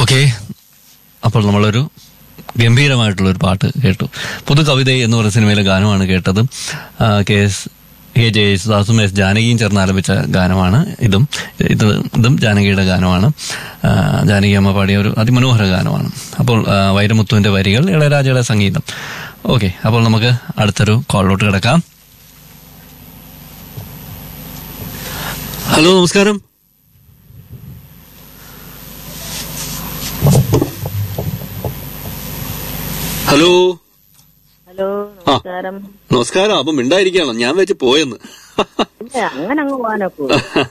Okay, അപ്പോൾ നമ്മളൊരു ഗംഭീരമായിട്ടുള്ളൊരു പാട്ട് കേട്ടു. പുതുകവിത എന്ന് പറയുന്ന സിനിമയിലെ ഗാനമാണ് കേട്ടത്. കെ ജെ യേശുദാസും എസ് ജാനകിയും ചേർന്ന് ആലപിച്ച ഗാനമാണ്. ഇതും ജാനകിയുടെ ഗാനമാണ്. ജാനകി അമ്മ പാടിയ ഒരു അതിമനോഹര ഗാനമാണ്. അപ്പോൾ വൈരമുത്തുവിന്റെ വരികൾ, ഇളയരാജയുടെ സംഗീതം. ഓക്കെ, അപ്പോൾ നമുക്ക് അടുത്തൊരു കോളിലോട്ട് കിടക്കാം. ഹലോ, നമസ്കാരം. ഹലോ ഹലോ, നമസ്കാരം. നമസ്കാരം. അപ്പൊ മിണ്ടായിരിക്കാണോ? ഞാൻ വെച്ച് പോയെന്ന്. അങ്ങനെ അങ്ങ് പോകാനൊക്കെ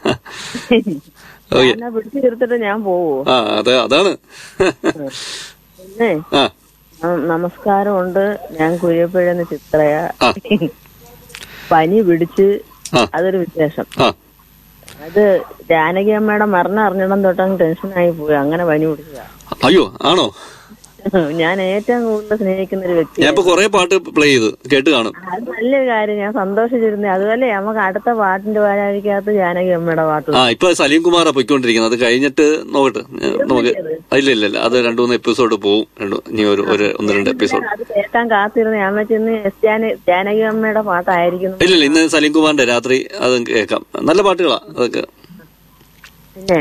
പിടിച്ചു തീർത്തിട്ട് ഞാൻ പോവോ? അതാണ്. പിന്നെ നമസ്കാരമുണ്ട്. ഞാൻ കുര്യപ്പുഴന്ന് ചിത്രയ. പനി പിടിച്ച്, അതൊരു വിശേഷം. അത് ജാനകി അമ്മയുടെ മരണം അറിഞ്ഞിടം തൊട്ടങ്ങ് ടെൻഷനായി പോയി. അങ്ങനെ പനി പിടിച്ചതാ. അയ്യോ, ആണോ? ഞാൻ ഏറ്റവും കൂടുതൽ സ്നേഹിക്കുന്ന ഒരു വ്യക്തി. ഞാൻ കുറെ പാട്ട് പ്ലേ ചെയ്ത് കേട്ട് കാണും. അത് നല്ലൊരു കാര്യം. ഞാൻ സന്തോഷിച്ചിരുന്നേ. അതുപോലെ നമുക്ക് അടുത്ത പാട്ടിന്റെ പാരാഴിക്കകത്ത് ജാനകി അമ്മയുടെ പാട്ട്. ഇപ്പൊ സലീം കുമാറാ പോയിക്കൊണ്ടിരിക്കുന്നത്. അത് കഴിഞ്ഞിട്ട് നോക്കട്ടെ നമുക്ക്. ഇല്ല, അത് 2-3 എപ്പിസോഡ് പോവും. ഇനി ഒരു 1-2 എപ്പിസോഡ് അത് കേൾക്കാൻ കാത്തിരുന്നു. ഞാൻ വെച്ചിന്ന് ജാനകി അമ്മയുടെ പാട്ടായിരിക്കുന്നു. ഇല്ല, ഇന്ന് സലീം കുമാറിന്റെ രാത്രി അത് കേൾക്കാം. നല്ല പാട്ടുകളാ അതൊക്കെ. പിന്നെ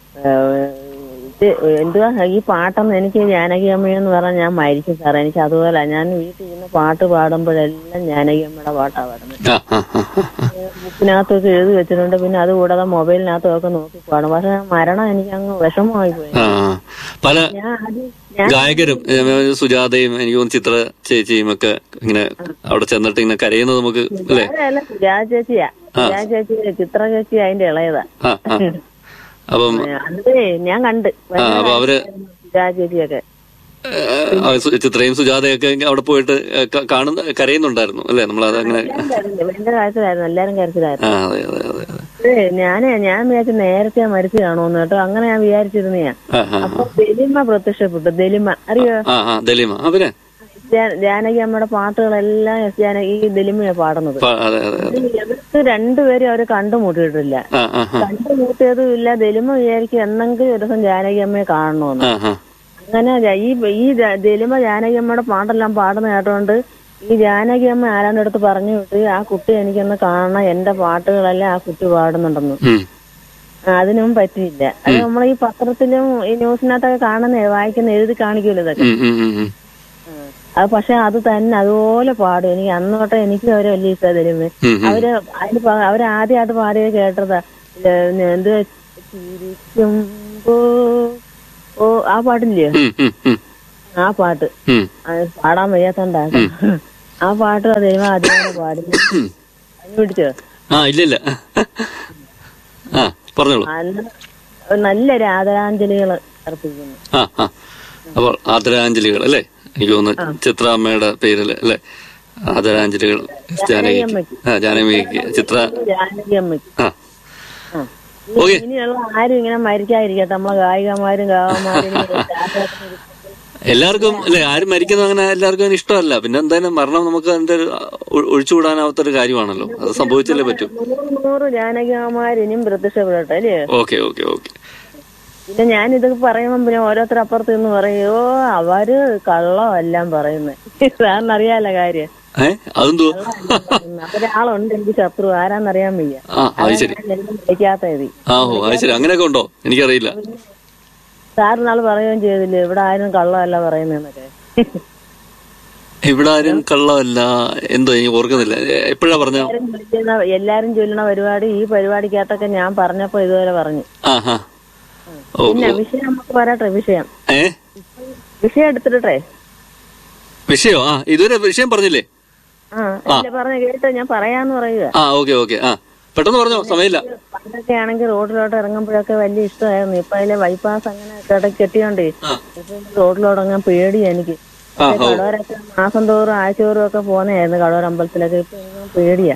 എന്തുവാ ഈ പാട്ടെന്ന്, എനിക്ക് ജാനകി അമ്മയെന്ന് പറഞ്ഞാൽ ഞാൻ മരിക്കും സാറേ. എനിക്ക് അതുപോലെ ഞാൻ വീട്ടിൽ ഇരുന്ന് പാട്ട് പാടുമ്പോഴെല്ലാം ജാനകി അമ്മയുടെ പാട്ടാ പാടുന്നത്. ബുക്കിനകത്തൊക്കെ എഴുതി വെച്ചിട്ടുണ്ട്. പിന്നെ അത് കൂടാതെ മൊബൈലിനകത്തൊക്കെ നോക്കി പാടും. പക്ഷെ മരണം എനിക്ക് അങ്ങ് വിഷമമായി പോയി. പല ഗായകരും സുജാതയും എനിക്ക് ചിത്ര ചേച്ചിയും ഒക്കെ ഇങ്ങനെ അവിടെ ചെന്നിട്ട് ഇങ്ങനെ കരയുന്നത് നമുക്ക് അല്ലേ? സുജാത ചേച്ചിയാ. സുജാത ചേച്ചി, ചിത്ര ചേച്ചി അതിന്റെ ഇളയതാ. അപ്പം ഞാൻ കണ്ട് അവര് ചേച്ചിയൊക്കെ, ചിത്രയും സുജാതയൊക്കെ അവിടെ പോയിട്ട് കരയുന്നുണ്ടായിരുന്നു അല്ലേ? നമ്മളത് അങ്ങനെ ഭയങ്കര കാര്യത്തിലായിരുന്നു. എല്ലാരും കാര്യത്തിലായിരുന്നു. ഞാൻ വിചാരിച്ചു നേരത്തെ മരിച്ചു കാണുമെന്ന് കേട്ടോ. അങ്ങനെ ഞാൻ വിചാരിച്ചിരുന്നയാ. അപ്പൊ ദലിമ പ്രത്യക്ഷപ്പെട്ടു. ദലിമ അറിയോ? ദലിമ അവരെ ജാനകി അമ്മയുടെ പാട്ടുകളെല്ലാം ജാനകി ദലിമയാ പാടുന്നത്. ഇവർക്ക് രണ്ടുപേരും അവര് കണ്ടുമുട്ടിയിട്ടില്ല. കണ്ടുമുട്ടിയതും ഇല്ല. ദലിമ വിചാരിക്കും എന്നെങ്കിലും ഒരു ദിവസം ജാനകി അമ്മയെ കാണണമെന്ന്. അങ്ങനെ ഈ ദലിമ ജാനകി അമ്മയുടെ പാട്ടെല്ലാം പാടുന്ന കേട്ടോണ്ട് ഈ ജാനകി അമ്മ ആരാന്റെ അടുത്ത് പറഞ്ഞു വിട്ട്, ആ കുട്ടി എനിക്കൊന്ന് കാണണം, എന്റെ പാട്ടുകളെല്ലാം ആ കുട്ടി പാടുന്നുണ്ടെന്ന്. അതിനും പറ്റിയില്ല. അത് നമ്മളെ ഈ പത്രത്തിലും ഈ ന്യൂസിനകത്തൊക്കെ കാണുന്ന വായിക്കുന്ന എഴുതി കാണിക്കുമല്ലോ ഇതൊക്കെ. അത് പക്ഷെ അത് തന്നെ അതുപോലെ പാടും. എനിക്ക് അന്ന് തൊട്ടേ എനിക്ക് അവരെ വലിയ ഇഷ്ടം തരുമ്പോ അവരാദ്യമായിട്ട് പാടിയത് കേട്ടതാ. എന്ത് ചിരിക്കുമ്പോ ആ പാട്ടില്ലേ? ആ പാട്ട് പാടാൻ വയ്യാത്തോണ്ടാക്കാം. ആ പാട്ട് തരുമ്പോ ആദ്യമാണ് പാടുന്നത്. അതിന് പിടിച്ചോ? ഇല്ല, നല്ലൊരു ആദരാഞ്ജലികൾ അർപ്പിക്കുന്നു. അപ്പോൾ ആദരാഞ്ജലികൾ അല്ലേ? എനിക്ക് തോന്നുന്നു ചിത്രാമ്മയുടെ പേരില് അല്ലെ? ആദരാഞ്ജലികൾ ജാനകിക്ക്, ചിത്ര. ഇനിയുള്ള ആരും ഇങ്ങനെ മരിക്കാതിരിക്കട്ടെ. നമ്മളെ ഗായികമാരും ഗാവന്മാരും എല്ലാവർക്കും അല്ലെ? ആരും മരിക്കുന്നത് അങ്ങനെ എല്ലാവർക്കും ഇഷ്ടമല്ല. പിന്നെ എന്തായാലും മരണം നമുക്ക് അതിന്റെ ഒഴിച്ചുകൂടാനാവാത്തൊരു കാര്യമാണല്ലോ. അത് സംഭവിച്ചല്ലേ പറ്റും. 100 ജാനകിമാരിനും പ്രത്യക്ഷപ്പെടട്ടെ അല്ലേ? ഓക്കെ. പിന്നെ ഞാനിതൊക്കെ പറയുമ്പോ പിന്നെ ഓരോരുത്തരപ്പുറത്ത് നിന്ന് പറയോ അവര് കള്ളമെല്ലാം പറയുന്നത്. സാറിനറിയാലോ കാര്യം. ഒരാളുണ്ട് എനിക്ക് ശത്രു, ആരാന്നറിയാൻ വയ്യ. വിളിക്കാത്ത അങ്ങനെയൊക്കെ ഉണ്ടോ? എനിക്കറിയില്ല. സാറ് നാള് പറയുകയും ചെയ്തില്ലേ ഇവിടെ ആരും കള്ളമല്ല പറയുന്നതൊക്കെ. ഇവിടെ ആരും കള്ളമല്ല എന്തോ എനിക്ക് ഓർക്കുന്നില്ല. എപ്പോഴാ പറഞ്ഞ? എല്ലാരും ചൊല്ലണ പരിപാടി ഈ പരിപാടിക്കകത്തൊക്കെ ഞാൻ പറഞ്ഞപ്പോ ഇതുവരെ പറഞ്ഞു. പിന്നെ വിഷയം നമുക്ക് പറയട്ടെ. വിഷയം എടുത്തിട്ടെ. വിഷയോ? ഇതുവരെ വിഷയം പറഞ്ഞില്ലേ? പറഞ്ഞ കേട്ടോ, ഞാൻ പറയാന്ന് പറയുക. ഓക്കെ. പെട്ടെന്ന് പറഞ്ഞോ, സമയമില്ല. പണ്ടൊക്കെ ആണെങ്കിൽ റോഡിലോട്ട് ഇറങ്ങുമ്പോഴൊക്കെ വലിയ ഇഷ്ടമായിരുന്നു. ഇപ്പൊ അതിലെ ബൈപ്പാസ് അങ്ങനെ കെട്ടിയോണ്ടേ ഇപ്പൊ റോഡിലോട്ട് ഇറങ്ങാൻ പേടിയാ എനിക്ക്. കടവരൊക്കെ മാസം തോറും ആഴ്ചതോറും ഒക്കെ പോന്നെയായിരുന്നു കടവര അമ്പലത്തിലൊക്കെ. ഇപ്പൊ എനിക്ക് പേടിയാ.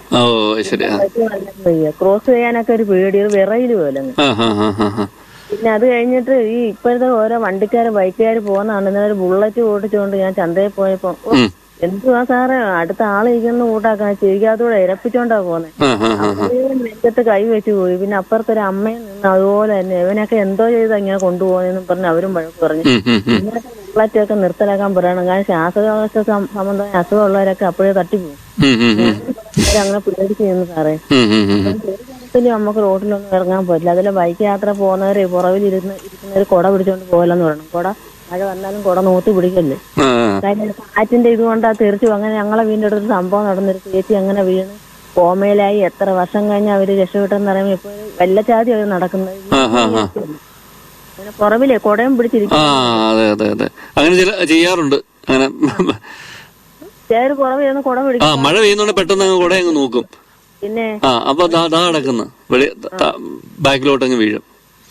ക്രോസ് ചെയ്യാനൊക്കെ ഒരു പേടി, ഒരു വിറയില് പോലെ. പിന്നെ അത് കഴിഞ്ഞിട്ട് ഈ ഇപ്പോഴത്തെ ഓരോ വണ്ടിക്കാര് ബൈക്കുകാര് പോകുന്നതാണ്. ഒരു ബുള്ളറ്റ് ഓടിച്ചുകൊണ്ട് ഞാൻ ചന്തയിൽ പോയപ്പോ എന്തുവാ സാറേ അടുത്ത ആളിരിക്കുന്ന കൂട്ടാക്കാൻ ചെവിക്കകത്തൂടെ ഇരപ്പിച്ചോണ്ടാ പോന്നെ. നെഞ്ചത്ത് കൈ വെച്ച് പോയി. പിന്നെ അപ്പുറത്തൊരു അമ്മയും നിന്ന് അതുപോലെ തന്നെ ഇവനൊക്കെ എന്തോ ചെയ്താ ഇങ്ങനെ കൊണ്ടുപോകുന്നെന്നും പറഞ്ഞ് അവരും വഴക്ക് പറഞ്ഞു. ഇങ്ങനത്തെ ബുള്ളറ്റൊക്കെ നിർത്തലാക്കാൻ പറയണം. കാരണം ശ്വാസകോശ സംബന്ധമായ അസുഖമുള്ളവരൊക്കെ അപ്പോഴേ തട്ടിപ്പോകും. അവരങ്ങനെ പേടിച്ച് ചെയ്യുന്നു സാറേ. നമുക്ക് റോഡിലൊന്നും ഇറങ്ങാൻ പറ്റില്ല. അതിലെ ബൈക്ക് യാത്ര പോകുന്നവര് പുറകിലിരിക്കുന്നവര് കുട പിടിച്ചോണ്ട് പോകലെന്ന് പറയണം. കുട മഴ വന്നാലും കുട നോത്തി പിടിക്കല്ലേ. കാര്യം കാറ്റിന്റെ ഇതുകൊണ്ടാ തെറിച്ചു. അങ്ങനെ ഞങ്ങളെ വീടിന്റെ അടുത്തൊരു സംഭവം നടന്നൊരു ചേച്ചി അങ്ങനെ വീണ് കോമയിലായി. എത്ര വർഷം കഴിഞ്ഞ് അവര് രക്ഷപ്പെട്ടെന്ന് പറയുമ്പോ ഇപ്പൊ വെള്ളച്ചാതി അവർ നടക്കുന്നത്. അങ്ങനെ പുറവിലെ കുടയും പിടിച്ചിരിക്കും. അങ്ങനെ ചെയ്യാറുണ്ട്. അങ്ങനെ ചേര് പുറവിൽ കുട പിടിക്കും. മഴ പെയ്യുന്നോണ്ട് പെട്ടെന്ന് കുട അങ്ങ് നോക്കും. പിന്നെ അപ്പൊ കിടക്കുന്നു ബാക്കിലോട്ടങ്ങ് വീഴും.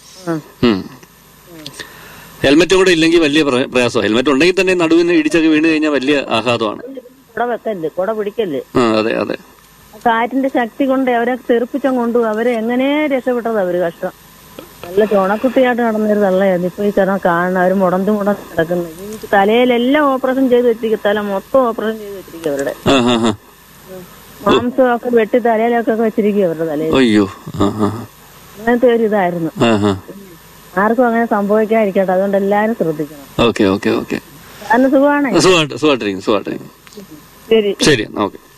ഹെൽമെറ്റ് കൂടെ ഇല്ലെങ്കിൽ വലിയ പ്രയാസം. ഹെൽമെറ്റ് ഉണ്ടെങ്കിൽ തന്നെ നടുവിന് ഇടിച്ചൊക്കെ വീണ് കഴിഞ്ഞാൽ വലിയ ആഘാതമാണ്. കുട വെക്കല്ലേ, കുട പിടിക്കല്ലേ. അതെ അതെ. കാറ്റിന്റെ ശക്തി കൊണ്ട് അവരെ തെറിപ്പിച്ചും കൊണ്ടു അവരെ എങ്ങനെ രക്ഷപ്പെട്ടത്. അവര് കഷ്ടം. നല്ല ചോണക്കുട്ടിയായിട്ട് നടന്നൊരു തള്ളയായിരുന്നു. ഇപ്പൊ ഈ കാരണം കാണുന്ന അവര് മുടന്ത് കിടക്കുന്നത്. ഈ തലയിലെല്ലാം ഓപ്പറേഷൻ ചെയ്ത് വെച്ചിരിക്കും. തല മൊത്തം ഓപ്പറേഷൻ ചെയ്ത് വെച്ചിരിക്കും. അവരുടെ മാംസമൊക്കെ വെട്ടി തലയിലൊക്കെ വെച്ചിരിക്കും അവരുടെ തലയിൽ. അങ്ങനത്തെ ഒരു ഇതായിരുന്നു. ആർക്കും അങ്ങനെ സംഭവിക്കാതിരിക്കട്ടെ. അതുകൊണ്ട് എല്ലാരും ശ്രദ്ധിക്കണം. Okay okay okay. അന്ന് സുഖമാണേ. സുഖമായിട്ടിരിക്കും. ശരി ശരി, ഓക്കെ.